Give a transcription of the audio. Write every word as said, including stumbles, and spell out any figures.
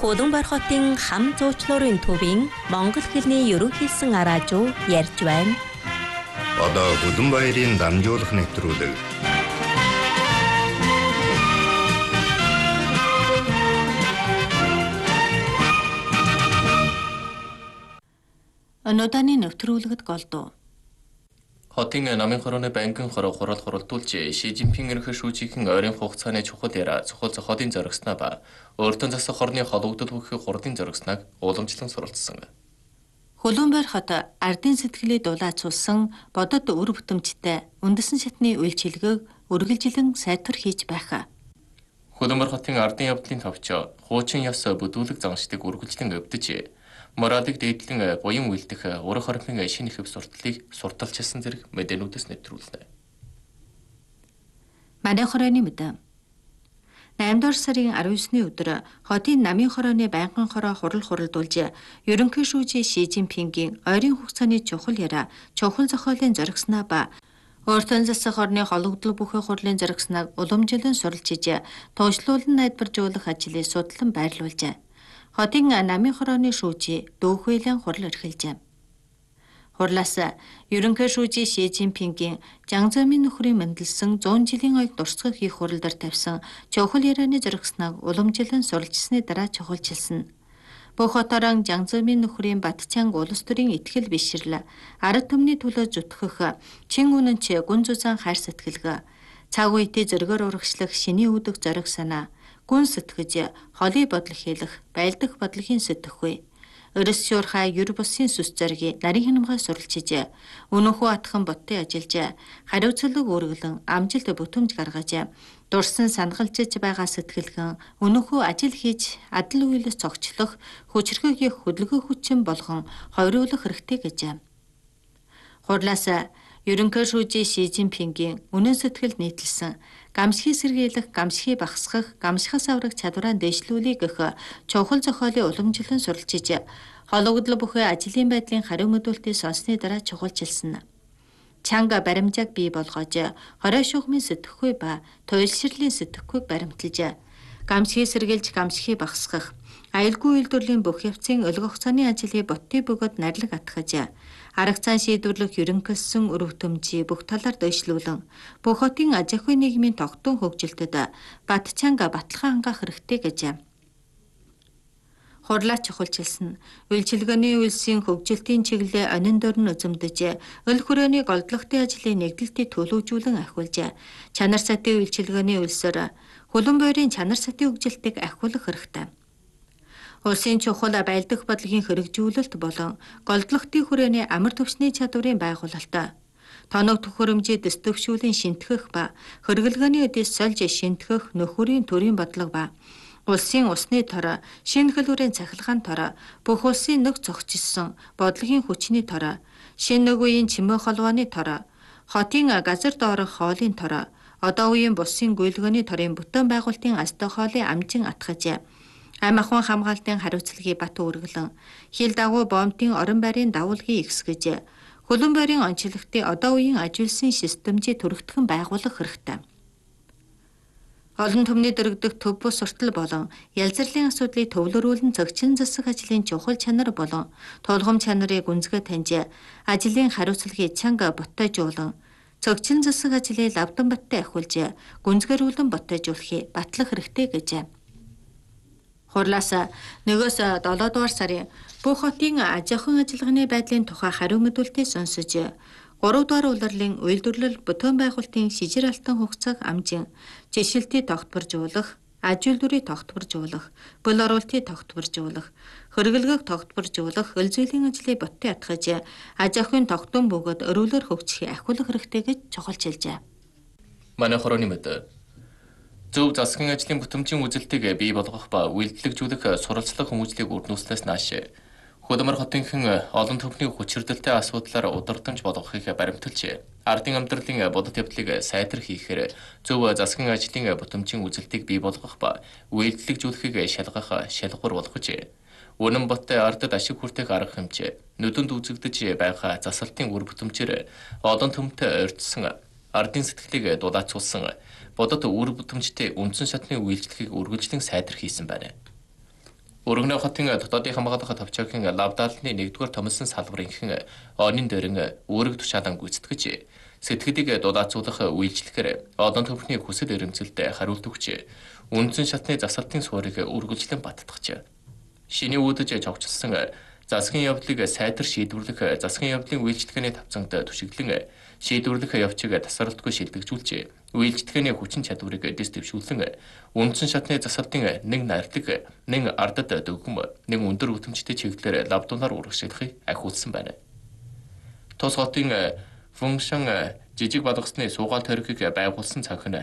Улаанбаатар хотын хам зуучлуурын төвийн монгол хэлний ерөнхийлсөн араажуу ярьж байна. Одоо Улаанбаатарын дамжуулах нэвтрүүлэг. Өнөөдрийн нэвтрүүлэгт голдуу. Хотын намын хорооны банкын хороо хурал хуралдуулж Ши Жинпин ерөнхий шүүжийнхэн ойрын хугацааны чухал яриа цохол зохиолын зоригснаа ба өөртөө засах хорны холбогдол бүхий хурдын зоригсныг уламжлан суралцсан. Улаанбаатар хот ардын сэтгэлийг дулаацуулсан бодод өр бүтэмжтэй үндэсэн шатны үйлчилгээг үргэлжилэн сайтар хийж байх. Улаанбаатар хотын ардын явдлын товч хуучин ёс бүдүүлэг заншдаг үргэлжлэн өвдөж Моралыг дээдлэн буян үйлдэх урах хормын шинэ ихэв сурталыг сурталчилсан зэрэг мэдээнүүдээс нэвтрүүлнэ. Манай хорооны мэдээ. наймдугаар сарын араван есний өдөр хотын намын хорооны байнгын хороо хурал хуралдуулж ерөнхий шүүжийн Ши Жинпингийн ойрын хугацааны чухал яриа чухал зохиолын зоригснаа ба өөртөө засах хорны холбогдол бүхий хурлын зоригсныг уламжлан суралцж тооцоолон найдваржуулах ажлыг судлан байрлуулжээ. Хотын намын хорооны шүүжий дүүхвэйлэн хурал эрхэлжээ. Хурлаас ерөнхий шүүжийн Ши Жинпингийн Жангзамын нөхрийн мэндэлсэн зуун жилийн ойг дурсгах хийх хуралдар тавьсан чухал ярианы зоригсныг уламжлан суралцсны дараа чухалчилсан. Бүх хотоор Жангзамын нөхрийн Батчанг улс төрийн итгэл бишрэл ард түмний төлөө зүтгэх чин үнэнч гүн зузаан хайр сэтгэлгээ цаг үеийн зөргөөр урагшлах шиний үдэг зориг санаа гүн сэтгэж холын бодол хийлэх байлдах бодлогын сэтгэхгүй өрөс шуурхай юр бусын сүс зоргийг нарийн хямгаа суралцж өнөөхөө атхан боттой ажиллаж хариуцлага үүргэлэн амжилт бүтэмж гаргаж дурсан санагалжиж байгаа сэтгэлгэн өнөөхөө ажил хийж адал үйлс цогцлох хүчрхгийн хөдөлгөөн хүчин болгон хойруулах хэрэгтэй гэж. Хурлаас ерөнхий шүүжийн Ши Жинпингийн үнэн сэтгэл нийтэлсэн гамшигыг сэргийлэх, гамшигыг багасгах, гамшихаас аврах чадвараа дээшлүүлэх гэх чухал зохиолын уламжлан суралцж холбогдол бүхий ажлын байдлын хариу мэдүүлэлтийг сонссны дараа чухалчилсан. Чанга баримжааг бий болгож хорой шугамын сэтгэхгүй ба туйлшралын сэтгэхүйг баримталж гамшигыг сэргийлж гамшигыг багасгах аюулгүй үйлдвэрлэлийн бүх явцын өлгөх хугацааны ажлыг боттой бөгөөд найрлаг атгаж арга цаан шийдвэрлэх ерөнхийлсөн үр бүтэмжийг бүх талаар дэвшлүүлэн бүх хотын аж ахуйн нийгмийн тогтун хөгжилтөд Батчанга баталгаа хангах хэрэгтэй гэж. Хурлаа чухалчилсан үйлчилгээний үйлсийн хөгжилтийн чиглэлээ онин дөрн үзэмдэж өл хүрээний голдлогтой ажлын нэгдэлтийг төлөвжүүлэн ахиулж чанар сатын үйлчилгээний үйлсээр Улаанбаатарын чанар сатын хөгжилтийг ахиулах хэрэгтэй. Улсын чухал байлдах бодлогын хэрэгжүүлэлт болон голдлогтын хүрээний амар төвчний чадварын байгуулалт, тоног төхөөрөмжийн дэвтөвшүүлийн шинтгэх ба хэрэглгээний үдээс сольж шинтгэх нөхөрийн төрийн бодлого ба улсын усны тор, шинэ хэлбэрийн цахилгаан тор, бүх улсын нэг зохицсон бодлогын хүчний тор, шинэ нэг үеийн чимээ холбооны тор, хотын газар доорох хоолын тор, одоо үеийн бусын гүйлгээний торын бүтээн байгуулалтын астай хоолын амжин атгаж ам ахуйн хамгаалтын хариуцлагыг бат үргэлэн хил дагуу бомтын орон байрын давуулгыг ихсгэж Улаанбаатарын онцлогтыг одоо үеийн ажилсан системжийг төрөгдөхөн байгуулах хэрэгтэй. Олон түмний дөрөгдөх төв бус суртал болон ялзарлын асуудлыг төвлөрүүлэн зохичин засах ажлын чухал чанар болон тулгам чанарыг үнцгээ таньж ажлын хариуцлагыг чанга боттойжуулан зохичин засах ажлыг лавдан баттай ахиулж гүнзгэрүүлэн боттойжуулахыг батлах хэрэгтэй гэж. Хурлаас нөгөөс долоодугаар сарын бүх хотын аж ахуйн ажиллагааны байдлын тухай хариу мэдүүлэлтийг сонсож гурав дугаар улирлын үйлдвэрлэл бүтээн байгуулалтын шижир алтан хугацааг амжин жишэлтийг тогтворжуулах, аж үйлдвэрийг тогтворжуулах, бүл оруулалтыг тогтворжуулах, хэрэглэгээг тогтворжуулах, өл зүйлийн ажлыг боттой атгаж аж ахуйн тогтун бөгөөд өрөөлөөр хөгжихийг ахиулах хэрэгтэй гэж чухалчилжээ. Манай хорооны мэдээ. Зөв засгийн ажлын бүтэмжийн үзэлтийг бий болгох ба үйлдэлжүүлэх суралцлага хүмүүжлийг үрднүүлснээс нааш Улаанбаатар хотынхан олон түвшний хүчирдэлтэй асуудлаар удирдамж болгохыг баримталж ардын амьдралын бодит явдлыг сайтар хийхээр зөв засгийн ажлын бүтэмжийн үзэлтийг бий болгох ба үйлдэлжүүлэхийг шалгах шалгуур болгож үнэн боттой ардад ашиг хүртэх арга хэмжээ нүдэнд үзэгдэж байгаа засалтын үр бүтэмжээр олон түмтэй ойртсон ардын сэтгэлийг дулаацуулсан бодод үр бүтэмжтэй үндсэн шатны үйлчлэгийг үргэлжлэн сайтар хийсэн байна. Өргөнөө хотын дотоодын хамгаалах тавчаагийн лавдаалны нэгдүгээр томилсон салбарын онын дөрөн үүрэг тушаалан гүйцэтгэж сэтгэлийг дулаацуулах үйлчлэхээр олон төвхний хүсэл эрмэлзэлд хариулт өгч үндсэн шатны засалтын суурийг үргэлжлэн баттгаж шиний үүдэж жогчлсон засгийн явдлыг сайтар шийдвэрлэх засгийн явдлын үйлчлэгээний тавцангад түшиглэн шийдвэрлэх явцыг тасралтгүй шилжүүлж үйлчлэгээний хүчин чадварыг дэс дэвшүүлэн үндсэн шатны засалтын нэг найрлаг, нэг ардад дөгөм, нэг өндөр үтэмжтэй чиглэлээр лавдуулаар урагшлахыг ахиулсан байна. Тус хотын функшн жижиг болгосны суугаал тойргийг байгуулсан цанх нь